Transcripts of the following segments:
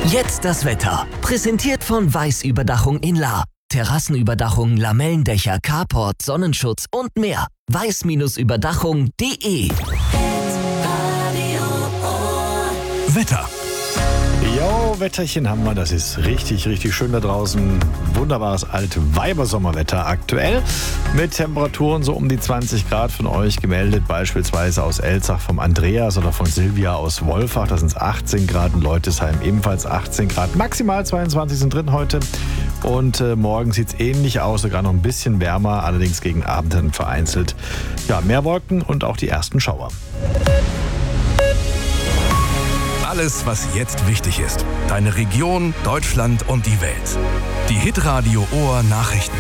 Jetzt das Wetter. Präsentiert von Weiß-Überdachung in Lahr. Terrassenüberdachung, Lamellendächer, Carport, Sonnenschutz und mehr. weiß-überdachung.de. Wetter. Jo, Wetterchen haben wir. Das ist richtig, richtig schön da draußen. Wunderbares Alt-Weibersommerwetter aktuell. Mit Temperaturen so um die 20 Grad von euch gemeldet. Beispielsweise aus Elzach vom Andreas oder von Silvia aus Wolfach. Da sind es 18 Grad. In Leutesheim ebenfalls 18 Grad. Maximal 22 sind drin heute. Und morgen sieht es ähnlich aus. Sogar noch ein bisschen wärmer. Allerdings gegen Abend dann vereinzelt. Ja, mehr Wolken und auch die ersten Schauer. Alles, was jetzt wichtig ist. Deine Region, Deutschland und die Welt. Die Hitradio Ohr Nachrichten.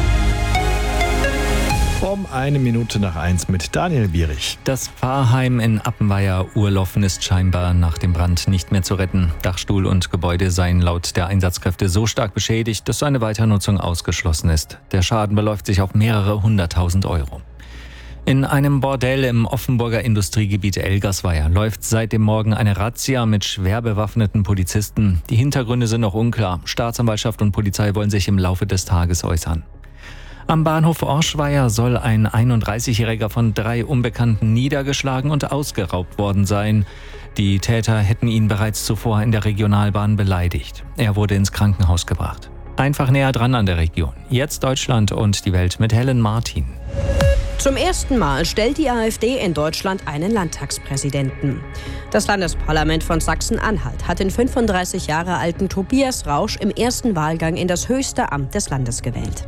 Um 1:01 mit Daniel Bierich. Das Pfarrheim in Appenweier-Urloffen ist scheinbar nach dem Brand nicht mehr zu retten. Dachstuhl und Gebäude seien laut der Einsatzkräfte so stark beschädigt, dass eine Weiternutzung ausgeschlossen ist. Der Schaden beläuft sich auf mehrere 100.000 Euro. In einem Bordell im Offenburger Industriegebiet Elgersweier läuft seit dem Morgen eine Razzia mit schwer bewaffneten Polizisten. Die Hintergründe sind noch unklar. Staatsanwaltschaft und Polizei wollen sich im Laufe des Tages äußern. Am Bahnhof Orschweier soll ein 31-Jähriger von 3 Unbekannten niedergeschlagen und ausgeraubt worden sein. Die Täter hätten ihn bereits zuvor in der Regionalbahn beleidigt. Er wurde ins Krankenhaus gebracht. Einfach näher dran an der Region. Jetzt Deutschland und die Welt mit Helen Martin. Zum ersten Mal stellt die AfD in Deutschland einen Landtagspräsidenten. Das Landesparlament von Sachsen-Anhalt hat den 35 Jahre alten Tobias Rausch im ersten Wahlgang in das höchste Amt des Landes gewählt.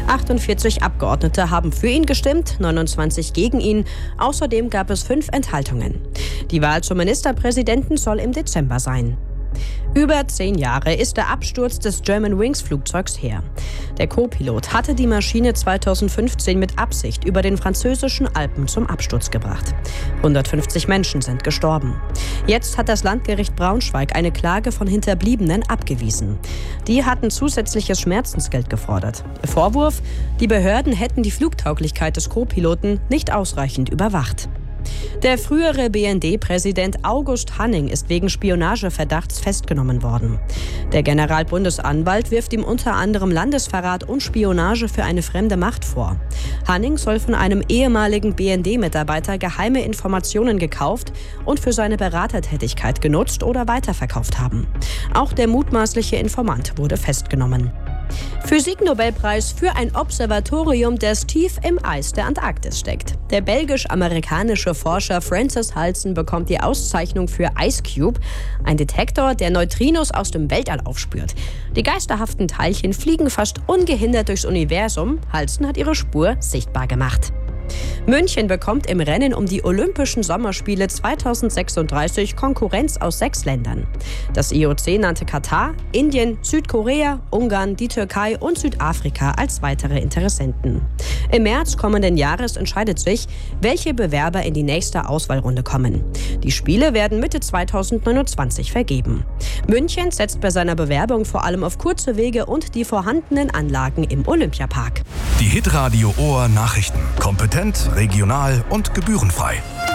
48 Abgeordnete haben für ihn gestimmt, 29 gegen ihn. Außerdem gab es 5 Enthaltungen. Die Wahl zum Ministerpräsidenten soll im Dezember sein. Über 10 Jahre ist der Absturz des Germanwings-Flugzeugs her. Der Co-Pilot hatte die Maschine 2015 mit Absicht über den französischen Alpen zum Absturz gebracht. 150 Menschen sind gestorben. Jetzt hat das Landgericht Braunschweig eine Klage von Hinterbliebenen abgewiesen. Die hatten zusätzliches Schmerzensgeld gefordert. Der Vorwurf: Die Behörden hätten die Flugtauglichkeit des Co-Piloten nicht ausreichend überwacht. Der frühere BND-Präsident August Hanning ist wegen Spionageverdachts festgenommen worden. Der Generalbundesanwalt wirft ihm unter anderem Landesverrat und Spionage für eine fremde Macht vor. Hanning soll von einem ehemaligen BND-Mitarbeiter geheime Informationen gekauft und für seine Beratertätigkeit genutzt oder weiterverkauft haben. Auch der mutmaßliche Informant wurde festgenommen. Physiknobelpreis für ein Observatorium, das tief im Eis der Antarktis steckt. Der belgisch-amerikanische Forscher Francis Halsen bekommt die Auszeichnung für IceCube, ein Detektor, der Neutrinos aus dem Weltall aufspürt. Die geisterhaften Teilchen fliegen fast ungehindert durchs Universum. Halsen hat ihre Spur sichtbar gemacht. München bekommt im Rennen um die Olympischen Sommerspiele 2036 Konkurrenz aus 6 Ländern. Das IOC nannte Katar, Indien, Südkorea, Ungarn, die Türkei und Südafrika als weitere Interessenten. Im März kommenden Jahres entscheidet sich, welche Bewerber in die nächste Auswahlrunde kommen. Die Spiele werden Mitte 2029 vergeben. München setzt bei seiner Bewerbung vor allem auf kurze Wege und die vorhandenen Anlagen im Olympiapark. Die Hitradio Ohr Nachrichten. Kompetent, regional und gebührenfrei.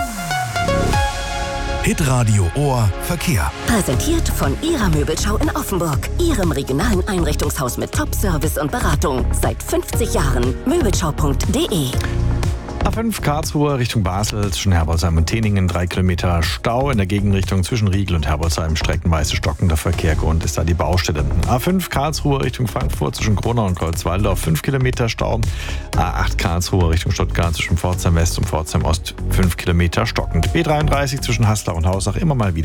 Hitradio Ohr Verkehr. Präsentiert von Ihrer Möbelschau in Offenburg. Ihrem regionalen Einrichtungshaus mit Top-Service und Beratung. Seit 50 Jahren. Möbelschau.de. A5 Karlsruhe Richtung Basel, zwischen Herbolzheim und Teningen 3 Kilometer Stau. In der Gegenrichtung zwischen Riegel und Herbolzheim streckenweise stockender Verkehr. Grund ist da die Baustelle. A5 Karlsruhe Richtung Frankfurt zwischen Gronau und Kreuzwaldorf 5 Kilometer Stau. A8 Karlsruhe Richtung Stuttgart zwischen Pforzheim West und Pforzheim Ost 5 Kilometer stockend. B33 zwischen Haslach und Hausach immer mal wieder